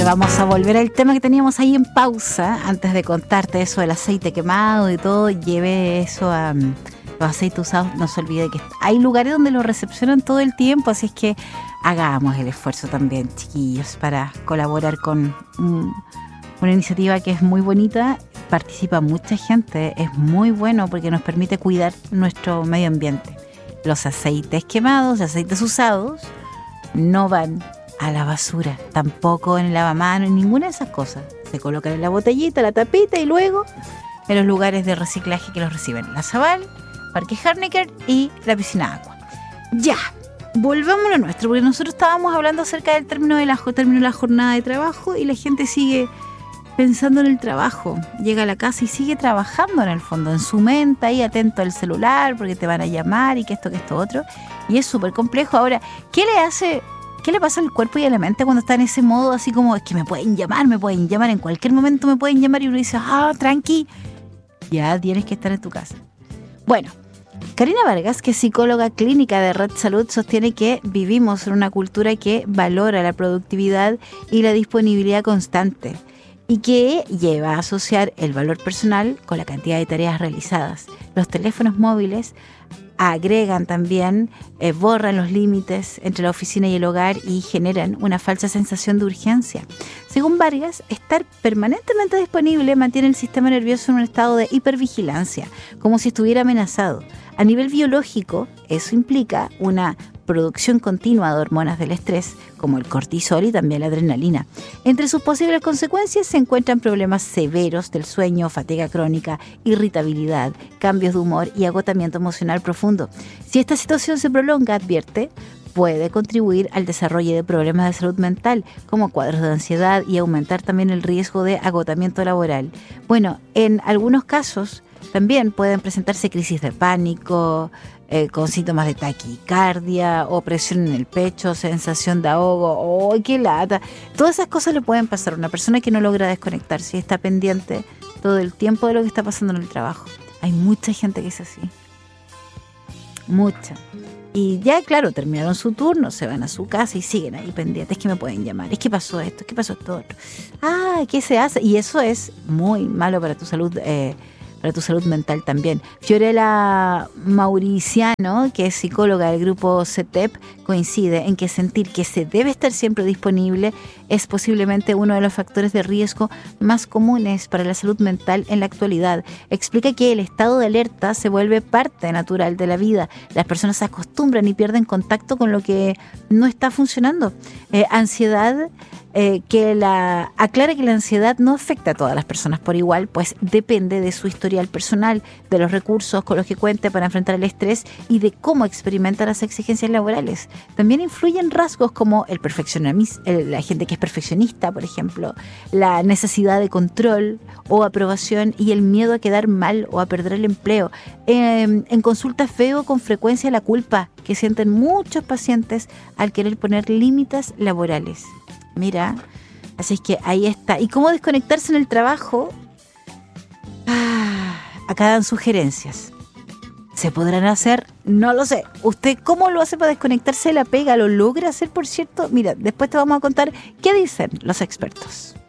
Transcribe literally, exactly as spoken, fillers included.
vamos a volver al tema que teníamos ahí en pausa. Antes de contarte eso del aceite quemado y todo, lleve eso a um, los aceites usados. No se olvide que hay lugares donde lo recepcionan todo el tiempo, así es que hagamos el esfuerzo también, chiquillos, para colaborar con um, una iniciativa que es muy bonita. Participa mucha gente, es muy bueno porque nos permite cuidar nuestro medio ambiente. Los aceites quemados, aceites usados, no van a la basura, tampoco en el lavamanos, en ninguna de esas cosas. Se colocan en la botellita, la tapita y luego en los lugares de reciclaje que los reciben. La Zabal, Parque Harnecker y la Piscina Agua. Ya, volvamos a lo nuestro, porque nosotros estábamos hablando acerca del término de la, término de la jornada de trabajo y la gente sigue pensando en el trabajo. Llega a la casa y sigue trabajando en el fondo, en su mente, ahí atento al celular porque te van a llamar y que esto, que esto, otro. Y es súper complejo. Ahora, ¿qué le hace... ¿Qué le pasa al cuerpo y a la mente cuando está en ese modo así como es que me pueden llamar, me pueden llamar, en cualquier momento me pueden llamar y uno dice, ah, tranqui, ya tienes que estar en tu casa? Bueno, Karina Vargas, que es psicóloga clínica de Red Salud, sostiene que vivimos en una cultura que valora la productividad y la disponibilidad constante y que lleva a asociar el valor personal con la cantidad de tareas realizadas. Los teléfonos móviles agregan también, eh, borran los límites entre la oficina y el hogar y generan una falsa sensación de urgencia. Según Vargas, estar permanentemente disponible mantiene el sistema nervioso en un estado de hipervigilancia, como si estuviera amenazado. A nivel biológico, eso implica una producción continua de hormonas del estrés, como el cortisol y también la adrenalina. Entre sus posibles consecuencias se encuentran problemas severos del sueño, fatiga crónica, irritabilidad, cambios de humor y agotamiento emocional profundo. Si esta situación se prolonga, advierte, puede contribuir al desarrollo de problemas de salud mental, como cuadros de ansiedad y aumentar también el riesgo de agotamiento laboral. Bueno, en algunos casos también pueden presentarse crisis de pánico, eh, con síntomas de taquicardia, opresión en el pecho, sensación de ahogo, ¡ay, qué lata! Todas esas cosas le pueden pasar a una persona que no logra desconectarse y está pendiente todo el tiempo de lo que está pasando en el trabajo. Hay mucha gente que es así. Mucha. Y ya, claro, terminaron su turno, se van a su casa y siguen ahí pendientes. Es que me pueden llamar, es que pasó esto, es que pasó esto otro. Ah, ¿qué se hace? Y eso es muy malo para tu salud eh, para tu salud mental también. Fiorella Mauriciano, que es psicóloga del grupo C E T E P, coincide en que sentir que se debe estar siempre disponible es posiblemente uno de los factores de riesgo más comunes para la salud mental en la actualidad. Explica que el estado de alerta se vuelve parte natural de la vida. Las personas se acostumbran y pierden contacto con lo que no está funcionando. Eh, ansiedad, eh, que la aclara que la ansiedad no afecta a todas las personas por igual, pues depende de su historial personal, de los recursos con los que cuente para enfrentar el estrés y de cómo experimenta las exigencias laborales. También influyen rasgos como el perfeccionismo, la gente que es perfeccionista, por ejemplo, la necesidad de control o aprobación y el miedo a quedar mal o a perder el empleo. Eh, en consultas veo con frecuencia la culpa que sienten muchos pacientes al querer poner límites laborales. Mira, así es que ahí está. ¿Y cómo desconectarse en el trabajo? Ah, acá dan sugerencias. ¿Se podrán hacer? No lo sé. ¿Usted cómo lo hace para desconectarse de la pega? ¿Lo logra hacer, por cierto? Mira, después te vamos a contar qué dicen los expertos.